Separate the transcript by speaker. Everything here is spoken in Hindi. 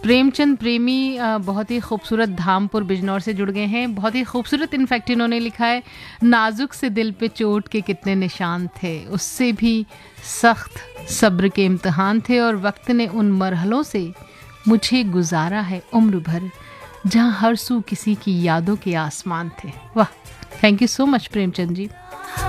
Speaker 1: प्रेमचंद प्रेमी बहुत ही खूबसूरत धामपुर बिजनौर से जुड़ गए हैं। बहुत ही खूबसूरत इनफैक्ट इन्होंने लिखा है, नाजुक से दिल पे चोट के कितने निशान थे, उससे भी सख्त सब्र के इम्तिहान थे, और वक्त ने उन मरहलों से मुझे गुजारा है उम्र भर, जहाँ हर सू किसी की यादों के आसमान थे। वाह, thank you so much Premchand ji.